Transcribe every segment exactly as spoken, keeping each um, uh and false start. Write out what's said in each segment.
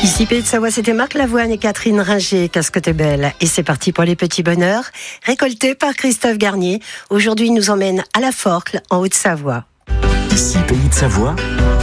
Ici Pays de Savoie, c'était Marc Lavoine et Catherine Ringer, Casque t'es belle. Et c'est parti pour les petits bonheurs, récoltés par Christophe Garnier. Aujourd'hui, il nous emmène à la Forcle, en Haute-Savoie. Ici Pays de Savoie,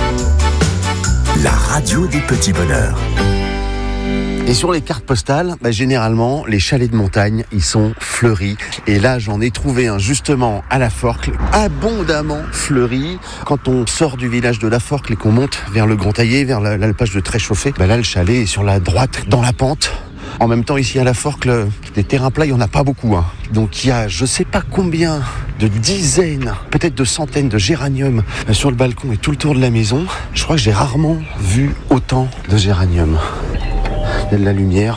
la radio des petits bonheurs. Et sur les cartes postales, bah, généralement, les chalets de montagne, ils sont fleuris. Et là, j'en ai trouvé un justement à la Forcle, abondamment fleuri. Quand on sort du village de la Forcle et qu'on monte vers le Grand Taillé, vers l'alpage de Tréchauffé, bah là, le chalet est sur la droite, dans la pente. En même temps, ici à la Forcle, des terrains plats, il n'y en a pas beaucoup. Hein. Donc il y a je sais pas combien de dizaines, peut-être de centaines de géraniums sur le balcon et tout le tour de la maison. Je crois que j'ai rarement vu autant de géraniums. Il y a de la lumière.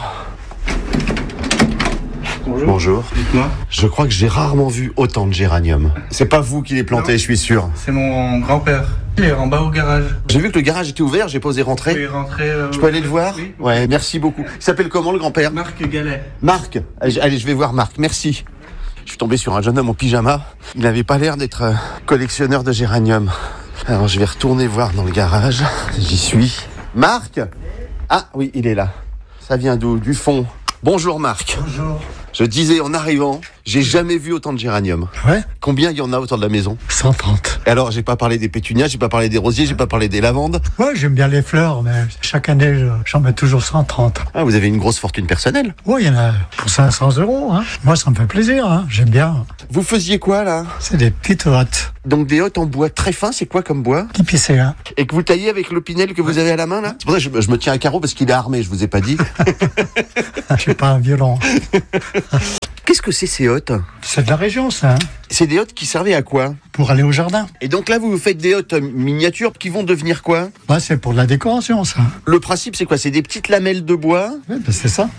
Bonjour. Bonjour. Dites-moi. Je crois que j'ai rarement vu autant de géraniums. C'est pas vous qui les plantez, non. Je suis sûr. C'est mon grand-père. Il est en bas au garage. J'ai vu que le garage était ouvert, j'ai pas osé rentrer. Oui, rentrer. Euh, je peux aller le voir? Oui. Ouais, merci beaucoup. Il s'appelle comment le grand-père? Marc Gallet. Marc. Allez, allez, je vais voir Marc. Merci. Je suis tombé sur un jeune homme en pyjama. Il n'avait pas l'air d'être euh, collectionneur de géraniums. Alors je vais retourner voir dans le garage. J'y suis. Marc? Ah oui, il est là. Ça vient d'où? Du fond. Bonjour Marc. Bonjour. Je disais en arrivant, j'ai jamais vu autant de géraniums. Ouais. Combien il y en a autour de la maison? cent trente. Et alors, j'ai pas parlé des pétunias, j'ai pas parlé des rosiers, j'ai pas parlé des lavandes. Ouais, j'aime bien les fleurs, mais chaque année, je- j'en mets toujours cent trente. Ah, vous avez une grosse fortune personnelle. Ouais, il y en a pour cinq cents euros. Hein. Moi, ça me fait plaisir. Hein. J'aime bien. Vous faisiez quoi, là? C'est des petites hottes. Donc des hottes en bois très fin, c'est quoi comme bois? Qui pissaient, hein. Et que vous taillez avec l'opinel que vous avez à la main, là? C'est pour ça que je, je me tiens à carreau parce qu'il est armé, je vous ai pas dit. Je suis pas un violon. Qu'est-ce que c'est ces hottes? C'est de la région, ça. Hein. C'est des hottes qui servaient à quoi? Pour aller au jardin. Et donc là, vous vous faites des hottes miniatures qui vont devenir quoi? Ouais, c'est pour de la décoration, ça. Le principe, c'est quoi? C'est des petites lamelles de bois. Ouais, ben c'est ça.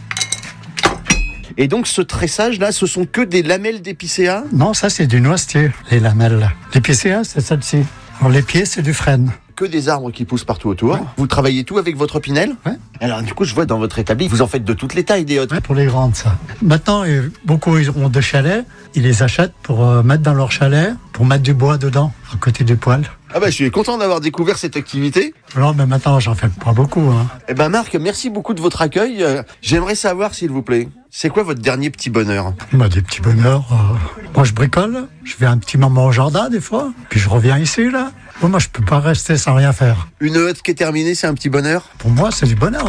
Et donc ce tressage-là, ce sont que des lamelles d'épicéa? Non, ça, c'est du noisetier, les lamelles. Les picéas, c'est celle-ci. Alors, les pieds, c'est du frêne. Que des arbres qui poussent partout autour. Ouais. Vous travaillez tout avec votre opinel? Ouais. Alors du coup, je vois dans votre établi, vous en faites de toutes les tailles des hottes. Ouais, pour les grandes, ça. Maintenant, euh, beaucoup ils ont des chalets. Ils les achètent pour euh, mettre dans leur chalet, pour mettre du bois dedans, à côté du poêle. Ah bah je suis content d'avoir découvert cette activité. Non, mais maintenant, j'en fais pas beaucoup. Hein. Eh ben Marc, merci beaucoup de votre accueil. Euh, J'aimerais savoir, s'il vous plaît, c'est quoi votre dernier petit bonheur? Bah, des petits bonheurs. euh. Moi, je bricole. Je vais un petit moment au jardin, des fois. Puis je reviens ici, là. Bon, moi, je peux pas rester sans rien faire. Une hotte qui est terminée, c'est un petit bonheur? Pour moi, c'est du bonheur.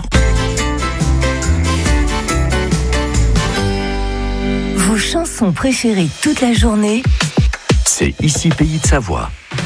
Vos chansons préférées toute la journée, C'est Ici Pays de Savoie.